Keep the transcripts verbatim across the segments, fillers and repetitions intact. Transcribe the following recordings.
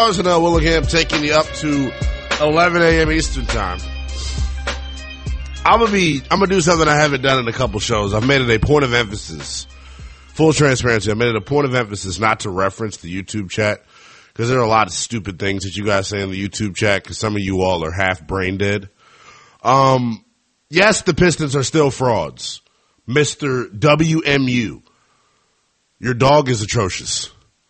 Arsenal Willingham taking you up to eleven a.m. Eastern time. I'm gonna be, I'm gonna do something I haven't done in a couple shows. I've made it a point of emphasis, full transparency. I made it a point of emphasis not to reference the YouTube chat because there are a lot of stupid things that you guys say in the YouTube chat because some of you all are half brain dead. Um, yes, the Pistons are still frauds. Mister W M U. Your dog is atrocious.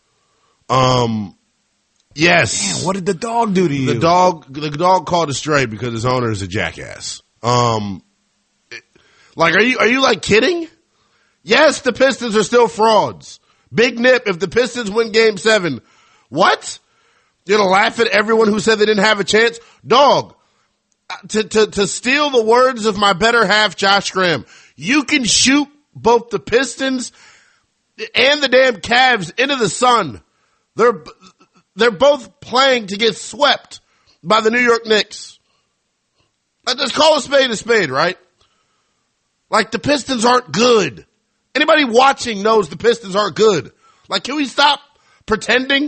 Um, yes. Damn, what did the dog do to you? The dog, the dog called a stray because his owner is a jackass. Um, like, are you, are you like kidding? Yes, the Pistons are still frauds. Big Nip, if the Pistons win game seven, what? You're gonna laugh at everyone who said they didn't have a chance? Dog, to, to, to steal the words of my better half, Josh Graham, you can shoot both the Pistons and the damn Cavs into the sun. They're, they're both playing to get swept by the New York Knicks. Let's call a spade a spade, right? Like, the Pistons aren't good. Anybody watching knows the Pistons aren't good. Like, can we stop pretending?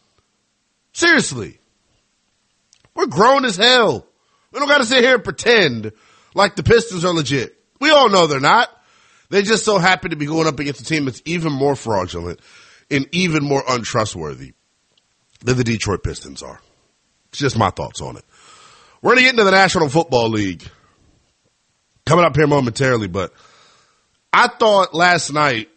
Seriously. We're grown as hell. We don't got to sit here and pretend like the Pistons are legit. We all know they're not. They just so happen to be going up against a team that's even more fraudulent and even more untrustworthy than the Detroit Pistons are. It's just my thoughts on it. We're going to get into the National Football League coming up here momentarily, but I thought last night,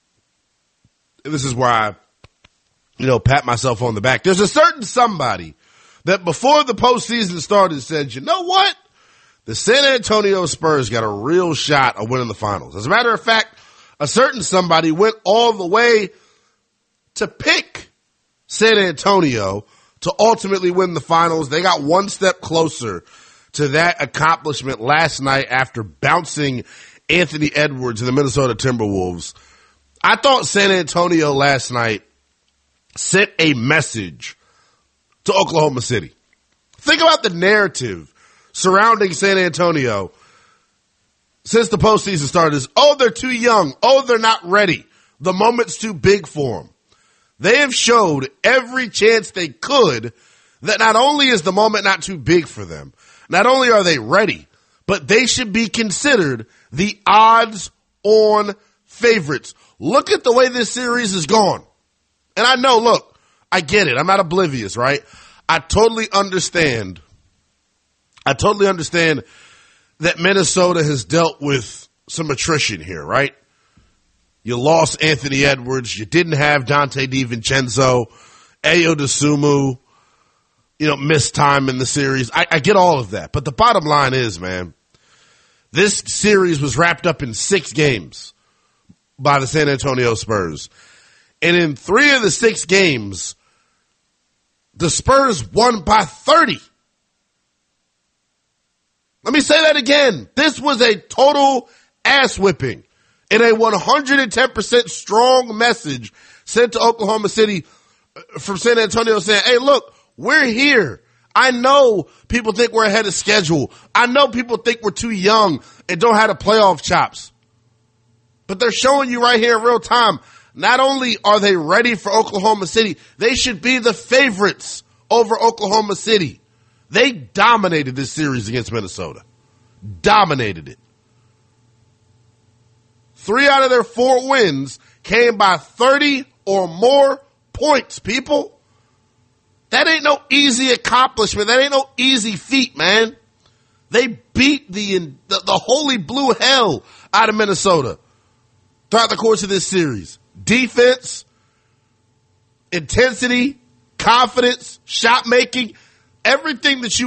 and this is where I, you know, pat myself on the back. There's a certain somebody that before the postseason started said, you know what? The San Antonio Spurs got a real shot of winning the finals. As a matter of fact, a certain somebody went all the way to pick San Antonio to ultimately win the finals. They got one step closer to that accomplishment last night after bouncing Anthony Edwards and the Minnesota Timberwolves. I thought San Antonio last night sent a message to Oklahoma City. Think about the narrative surrounding San Antonio since the postseason started is, oh, they're too young. Oh, they're not ready. The moment's too big for them. They have showed every chance they could that not only is the moment not too big for them, not only are they ready, but they should be considered the odds-on favorites. Look at the way this series is gone. And I know, look, I get it. I'm not oblivious, right? I totally understand. I totally understand that Minnesota has dealt with some attrition here, right? You lost Anthony Edwards. You didn't have Dante DiVincenzo. Ayo Dosunmu, you know, missed time in the series. I, I get all of that. But the bottom line is, man, this series was wrapped up in six games by the San Antonio Spurs. And in three of the six games, the Spurs won by thirty. Let me say that again. This was a total ass whipping and a one hundred ten percent strong message sent to Oklahoma City from San Antonio saying, hey, look, we're here. I know people think we're ahead of schedule. I know people think we're too young and don't have the playoff chops. But they're showing you right here in real time, not only are they ready for Oklahoma City, they should be the favorites over Oklahoma City. They dominated this series against Minnesota. Dominated it. Three out of their four wins came by thirty or more points, people. That ain't no easy accomplishment. That ain't no easy feat, man. They beat the, the, the holy blue hell out of Minnesota throughout the course of this series. Defense, intensity, confidence, shot making, everything that you